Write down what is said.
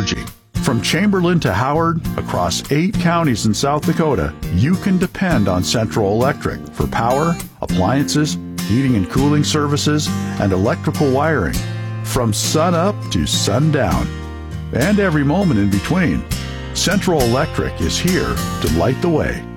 energy. From Chamberlain to Howard, across 8 counties in South Dakota, you can depend on Central Electric for power, appliances, heating and cooling services, and electrical wiring. From sun up to sundown, and every moment in between, Central Electric is here to light the way.